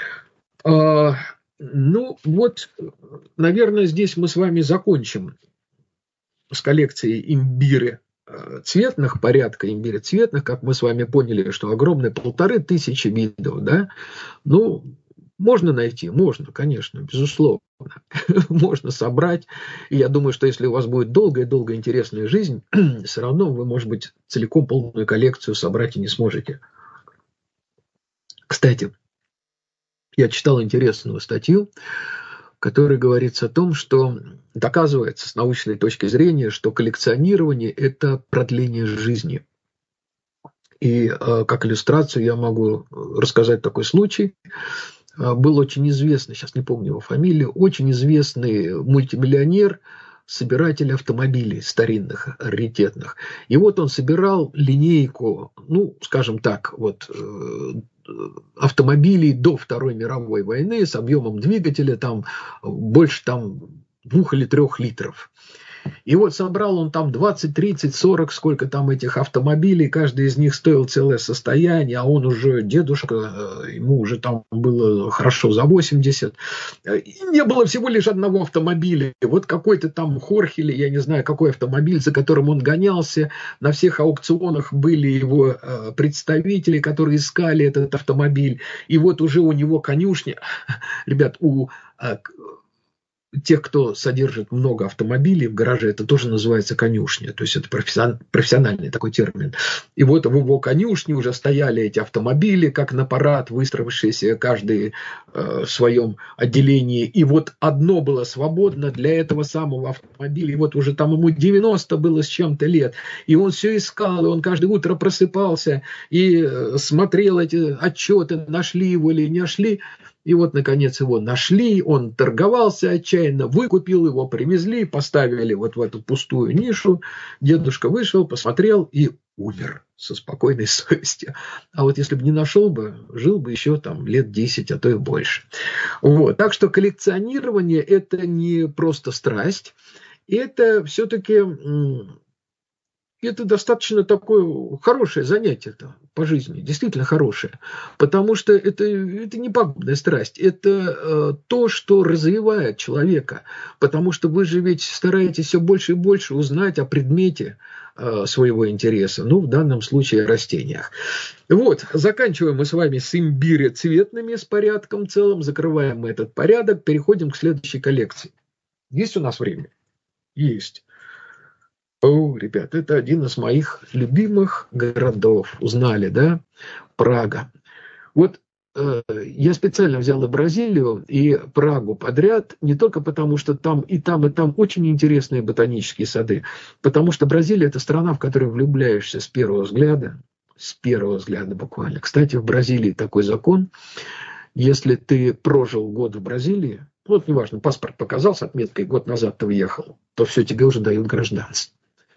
А, ну, вот, наверное, здесь мы с вами закончим с коллекцией имбиря цветных, порядка имбиря цветных. Как мы с вами поняли, что огромные полторы тысячи видов, да. Ну, можно найти, можно, конечно, безусловно. Можно собрать. И я думаю, что если у вас будет долгая-долгая интересная жизнь, все равно вы, может быть, целиком полную коллекцию собрать и не сможете. Кстати, я читал интересную статью, в которой говорится о том, что доказывается с научной точки зрения, что коллекционирование – это продление жизни. И как иллюстрацию я могу рассказать такой случай. Был очень известный, сейчас не помню его фамилию, очень известный мультимиллионер, собиратель автомобилей старинных, раритетных. И вот он собирал линейку, ну, скажем так, вот автомобилей до Второй мировой войны с объемом двигателя там больше там двух или трех литров. И вот собрал он там двадцать, тридцать, сорок, сколько там этих автомобилей, каждый из них стоил целое состояние, а он уже дедушка, ему уже там было хорошо за восемьдесят. И не было всего лишь одного автомобиля. Вот какой-то там Хорхе, или я не знаю, какой автомобиль, за которым он гонялся. На всех аукционах были его представители, которые искали этот автомобиль. И вот уже у него конюшня. Ребят, у... тех, кто содержит много автомобилей в гараже, это тоже называется конюшня. То есть это профессиональный такой термин. И вот в его конюшне уже стояли эти автомобили, как на парад, выстроившиеся каждый э, в своем отделении. И вот одно было свободно для этого самого автомобиля. И вот уже там ему девяносто было с чем-то лет. И он все искал, и он каждое утро просыпался и смотрел эти отчеты, нашли его или не нашли. И вот, наконец, его нашли, он торговался отчаянно, выкупил его, привезли, поставили вот в эту пустую нишу. Дедушка вышел, посмотрел и умер со спокойной совестью. А вот если бы не нашел бы, жил бы еще там лет десять, а то и больше. Вот. Так что коллекционирование – это не просто страсть, это все-таки... Это достаточно такое хорошее занятие по жизни, действительно хорошее, потому что это, это не пагубная страсть, это э, то, что развивает человека, потому что вы же ведь стараетесь все больше и больше узнать о предмете э, своего интереса, ну, в данном случае о растениях. Вот, заканчиваем мы с вами с имбирецветными, с порядком целым, закрываем мы этот порядок, переходим к следующей коллекции. Есть у нас время? Есть. О, ребят, это один из моих любимых городов. Узнали, да? Прага. Вот э, я специально взял и Бразилию, и Прагу подряд, не только потому, что там и там, и там очень интересные ботанические сады, потому что Бразилия – это страна, в которой влюбляешься с первого взгляда, с первого взгляда буквально. Кстати, в Бразилии такой закон, если ты прожил год в Бразилии, вот неважно, паспорт показал с отметкой, год назад ты уехал, то все, тебе уже дают гражданство.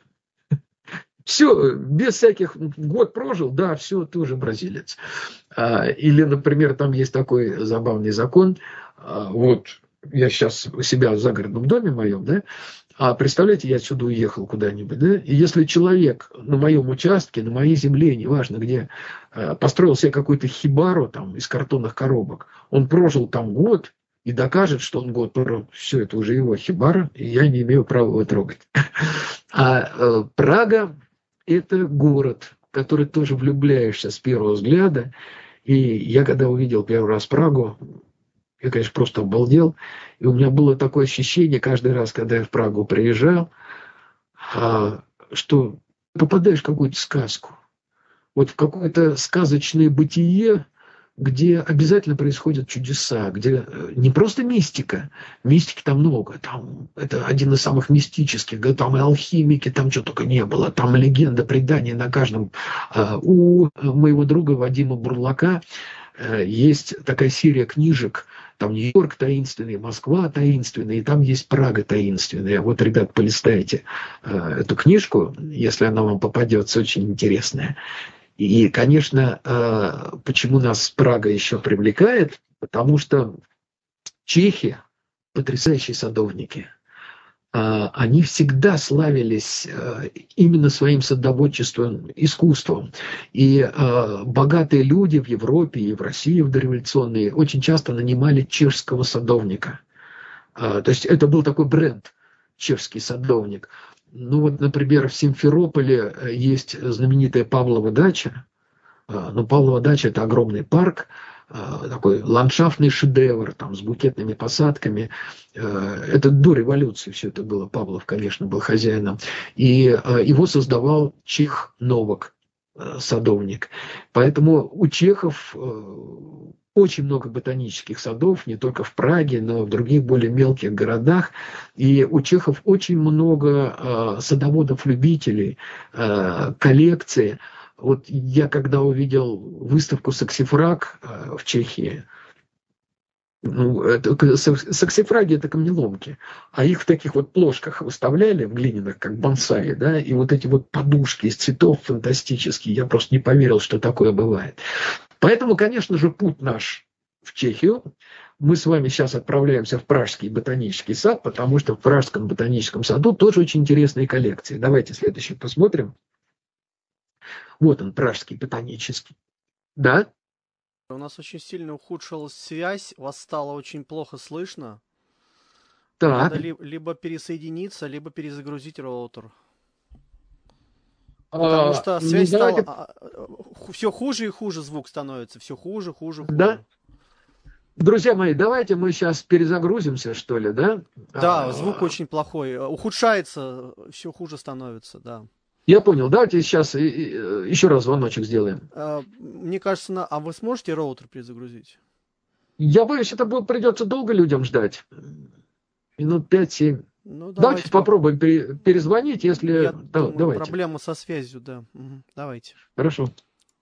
Все, без всяких, год прожил, да, все, ты уже бразилец. Или, например, там есть такой забавный закон, вот я сейчас у себя в загородном доме моем, да, а представляете, я отсюда уехал куда-нибудь, да, и если человек на моем участке, на моей земле, неважно где, построил себе какую-то хибару там из картонных коробок, он прожил там год, и докажет, что он год прожил, все, это уже его хибара, и я не имею права его трогать. А э, Прага – это город, в который тоже влюбляешься с первого взгляда. И я, когда увидел первый раз Прагу, я, конечно, просто обалдел. И у меня было такое ощущение каждый раз, когда я в Прагу приезжал, а, что попадаешь в какую-то сказку. Вот в какое-то сказочное бытие, где обязательно происходят чудеса, где не просто мистика, мистики там много, там это один из самых мистических, там и алхимики, там что только не было, там легенда, предания на каждом. У моего друга Вадима Бурлака есть такая серия книжек, там Нью-Йорк таинственный, Москва таинственная, и там есть Прага таинственная. Вот, ребят, полистайте эту книжку, если она вам попадется, очень интересная. И, конечно, почему нас Прага еще привлекает? Потому что чехи потрясающие садовники. Они всегда славились именно своим садоводчеством, искусством. И богатые люди в Европе и в России в дореволюционные очень часто нанимали чешского садовника. То есть это был такой бренд, чешский садовник. Ну вот, например, в Симферополе есть знаменитая Павлова дача. Ну, Павлова дача – это огромный парк, такой ландшафтный шедевр, там, с букетными посадками. Это до революции все это было. Павлов, конечно, был хозяином. И его создавал чех Новак, садовник. Поэтому у чехов очень много ботанических садов, не только в Праге, но и в других более мелких городах. И у чехов очень много садоводов-любителей, коллекции. Вот я когда увидел выставку «Саксифраг» в Чехии, ну, это, саксифраги – это камнеломки, а их в таких вот плошках выставляли, в глиняных, как бонсай, да, и вот эти вот подушки из цветов фантастические, я просто не поверил, что такое бывает. Поэтому, конечно же, путь наш в Чехию. Мы с вами сейчас отправляемся в Пражский ботанический сад, потому что в Пражском ботаническом саду тоже очень интересные коллекции. Давайте следующий посмотрим. Вот он, Пражский ботанический. Да? У нас очень сильно ухудшилась связь, вас стало очень плохо слышно. Так. Надо ли, либо пересоединиться, либо перезагрузить роутер. Потому что а, связь ну, давайте... стала... Все хуже и хуже звук становится. Все хуже, хуже, хуже. Да? Друзья мои, давайте мы сейчас перезагрузимся, что ли, да? Да, а... звук очень плохой. Ухудшается, все хуже становится, да. Я понял. Давайте сейчас еще раз звоночек сделаем. Мне кажется, на... а вы сможете роутер перезагрузить? Я боюсь, это будет, придется долго людям ждать. Минут пять-семь. Ну, давайте, давайте попробуем пере... перезвонить, если... Я да, думаю, давайте. Проблема со связью, да. Угу. Давайте. Хорошо.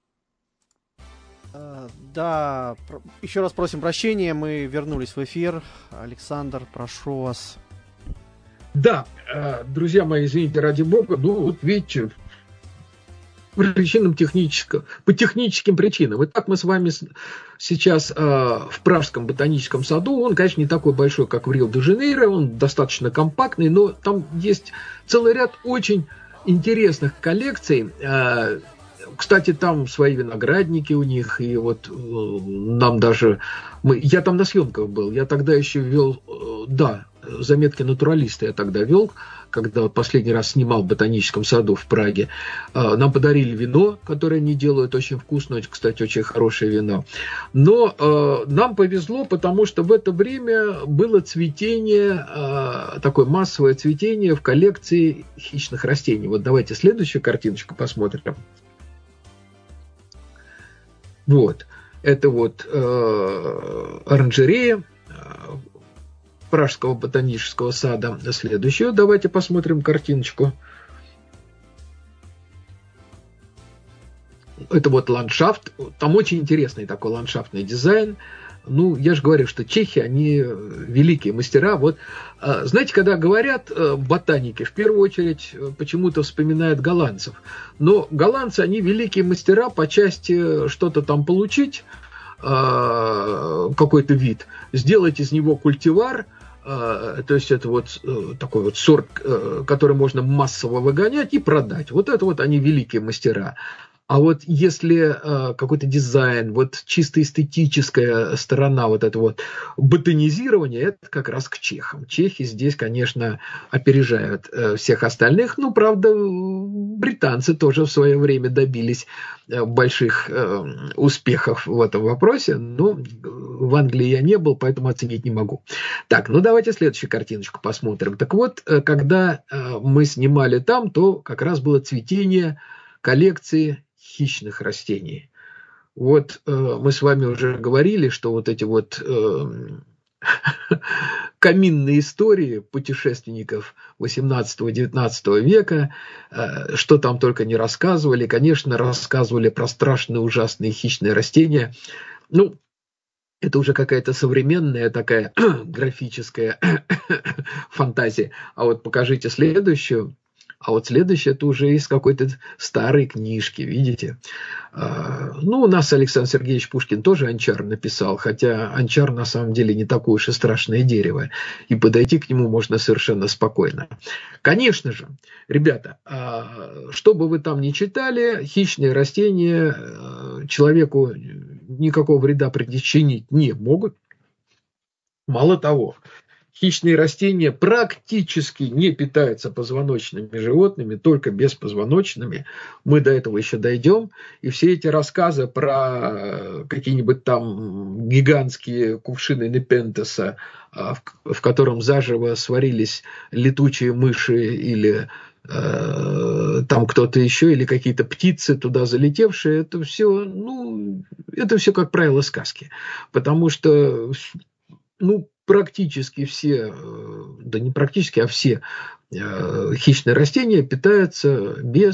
Uh, да, про... еще раз просим прощения, мы вернулись в эфир. Александр, прошу вас. Да, друзья мои, извините, ради бога, ну вот видите, по причинам технического, по техническим причинам. Вот так мы с вами сейчас в Пражском ботаническом саду. Он, конечно, не такой большой, как в Рио-де-Жанейро, он достаточно компактный, но там есть целый ряд очень интересных коллекций. Кстати, там свои виноградники у них, и вот нам даже... Мы, я там на съемках был, я тогда еще вел, да, заметки натуралиста я тогда вел, когда вот последний раз снимал в ботаническом саду в Праге. Нам подарили вино, которое они делают очень вкусно, кстати, очень хорошее вино. Но э, нам повезло, потому что в это время было цветение, э, такое массовое цветение в коллекции хищных растений. Вот давайте следующую картиночку посмотрим. Вот, это вот э, оранжерея э, Пражского ботанического сада. Следующую давайте посмотрим картиночку. Это вот ландшафт. Там очень интересный такой ландшафтный дизайн. Ну, я же говорю, что чехи, они великие мастера. Вот, знаете, когда говорят ботаники, в первую очередь почему-то вспоминают голландцев. Но голландцы, они великие мастера по части что-то там получить, какой-то вид, сделать из него культивар, то есть это вот такой вот сорт, который можно массово выгонять и продать. Вот это вот они великие мастера. А вот если э, какой-то дизайн, вот чисто эстетическая сторона, вот это вот ботанизирование, это как раз к чехам. Чехи здесь, конечно, опережают э, всех остальных. Ну, правда, британцы тоже в свое время добились э, больших э, успехов в этом вопросе. Но в Англии я не был, поэтому оценить не могу. Так, ну давайте следующую картиночку посмотрим. Так вот, э, когда э, мы снимали там, то как раз было цветение коллекции хищных растений. Вот э, мы с вами уже говорили, что вот эти вот э, каминные истории путешественников восемнадцатого-девятнадцатого века, э, что там только не рассказывали. Конечно, рассказывали про страшные, ужасные хищные растения. Ну, это уже какая-то современная такая графическая фантазия. А вот покажите следующую. А вот следующее это уже из какой-то старой книжки, видите. Ну, у нас Александр Сергеевич Пушкин тоже Анчар написал, хотя Анчар на самом деле не такое уж и страшное дерево, и подойти к нему можно совершенно спокойно. Конечно же, ребята, что бы вы там ни читали, хищные растения человеку никакого вреда причинить не могут. Мало того, хищные растения практически не питаются позвоночными животными, только беспозвоночными. Мы до этого еще дойдем. И все эти рассказы про какие-нибудь там гигантские кувшины Непентеса, в котором заживо сварились летучие мыши или э, там кто-то еще, или какие-то птицы туда залетевшие, это все, ну, это все, как правило, сказки. Потому что, ну, практически все, да не практически, а все э, хищные растения питаются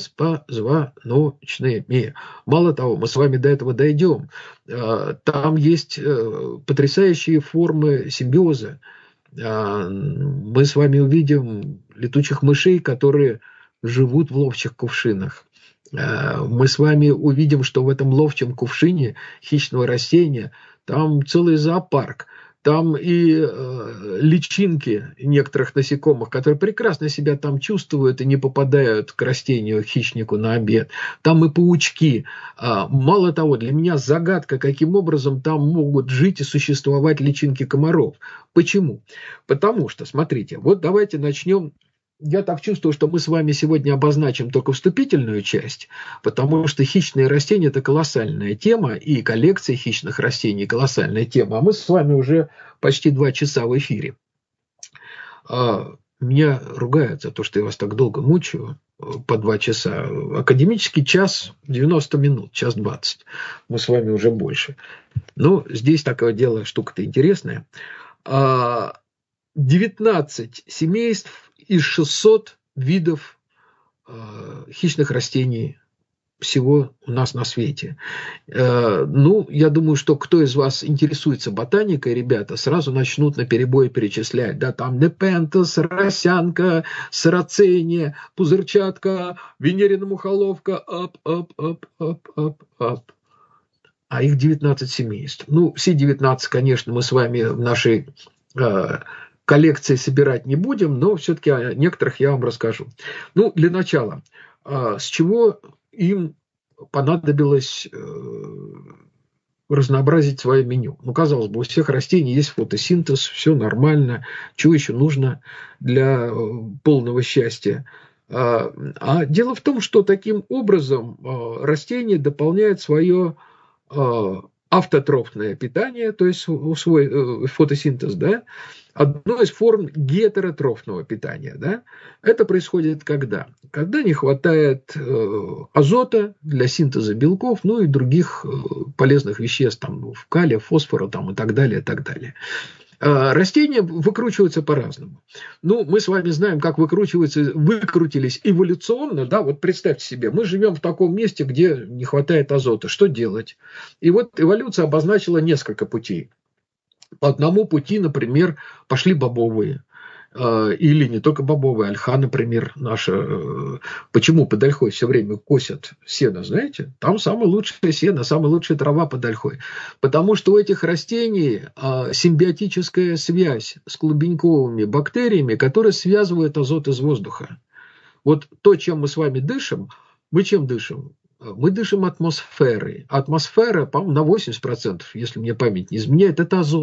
беспозвоночными. Мало того, мы с вами до этого дойдем. Э, там есть э, потрясающие формы симбиоза. Э, мы с вами увидим летучих мышей, которые живут в ловчих кувшинах. Э, мы с вами увидим, что в этом ловчем кувшине хищного растения там целый зоопарк. Там и э, личинки некоторых насекомых, которые прекрасно себя там чувствуют и не попадают к растению, хищнику на обед. Там и паучки. А, мало того, для меня загадка, каким образом там могут жить и существовать личинки комаров. Почему? Потому что, смотрите, вот давайте начнем. Я так чувствую, что мы с вами сегодня обозначим только вступительную часть, потому что хищные растения – это колоссальная тема, и коллекция хищных растений – колоссальная тема. А мы с вами уже почти два часа в эфире. Меня ругают за то, что я вас так долго мучаю, по два часа. Академический час девяносто минут, час двадцать. Мы с вами уже больше. Но здесь такое дело, штука-то интересная. девятнадцать семейств из шестисот видов э, хищных растений всего у нас на свете. Э, ну, я думаю, что кто из вас интересуется ботаникой, ребята, сразу начнут наперебой перечислять. Да, там Непентес, росянка, сарацения, пузырчатка, венерина мухоловка, ап, ап, ап, ап, ап, ап. А их девятнадцать семейств. Ну, все девятнадцать, конечно, мы с вами в нашей... Э, коллекции собирать не будем, но все-таки о некоторых я вам расскажу. Ну, для начала, с чего им понадобилось разнообразить свое меню? Ну, казалось бы, у всех растений есть фотосинтез, все нормально, чего еще нужно для полного счастья? А дело в том, что таким образом растение дополняет свое автотрофное питание, то есть свой фотосинтез, да, одной из форм гетеротрофного питания. Да? Это происходит когда? Когда не хватает э, азота для синтеза белков, ну и других э, полезных веществ, там, калия, фосфора там, и так далее, и так далее. Э, растения выкручиваются по-разному. Ну, мы с вами знаем, как выкручиваются, выкрутились эволюционно. Да? Вот представьте себе, мы живем в таком месте, где не хватает азота. Что делать? И вот эволюция обозначила несколько путей. По одному пути, например, пошли бобовые. Или не только бобовые, ольха, например, наша. Почему под ольхой все время косят сено, знаете? Там самое лучшее сено, самая лучшая трава под ольхой. Потому что у этих растений симбиотическая связь с клубеньковыми бактериями, которые связывают азот из воздуха. Вот то, чем мы с вами дышим, мы чем дышим? Мы дышим атмосферой. Атмосфера, по-моему, на восемьдесят процентов, если мне память не изменяет, это азот.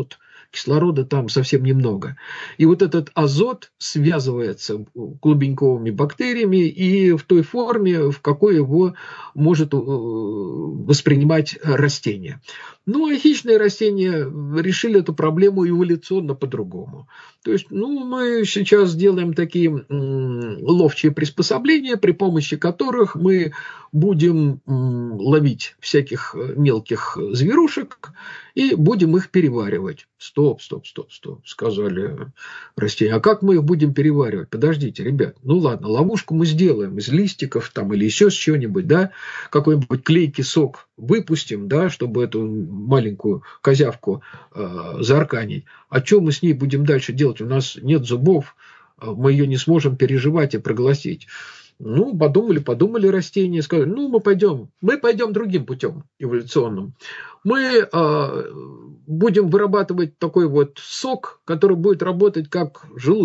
кислорода там совсем немного. И вот этот азот связывается клубеньковыми бактериями и в той форме, в какой его может воспринимать растение. Ну, а хищные растения решили эту проблему эволюционно по-другому. То есть, ну, мы сейчас делаем такие ловчие приспособления, при помощи которых мы будем ловить всяких мелких зверушек и будем их переваривать. Стоп, стоп, стоп, стоп, сказали растения. А как мы их будем переваривать? Подождите, ребят, ну ладно, ловушку мы сделаем из листиков там или еще с чего-нибудь, да, какой-нибудь клейкий сок выпустим, да, чтобы эту маленькую козявку э, заарканить. А что мы с ней будем дальше делать? У нас нет зубов, мы ее не сможем переживать и проглотить. Ну, подумали, подумали растения, сказали, ну, мы пойдем, мы пойдем другим путем эволюционным. Мы э, будем вырабатывать такой вот сок, который будет работать как желудок.